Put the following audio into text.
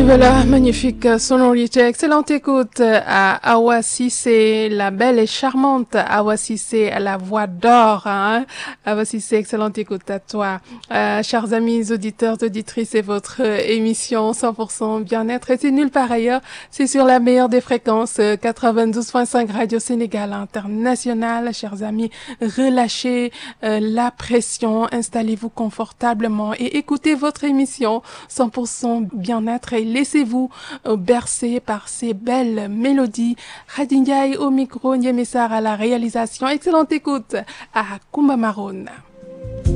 voilà, magnifique sonorité, excellente écoute à Awa Cissé, la belle et charmante Awa Cissé, à la voix d'or. Hein? Awa Cissé, excellente écoute à toi. Chers amis auditeurs, auditrices, c'est votre émission 100% bien-être et c'est nulle part ailleurs. C'est sur la meilleure des fréquences, 92.5 Radio Sénégal International. Chers amis, relâchez la pression, installez-vous confortablement et écoutez votre émission 100% bien-être et laissez-vous bercer par ces belles mélodies. Khady Ndiaye au micro, Ndiémé Sarr à la réalisation. Excellente écoute à Kumba Maroon.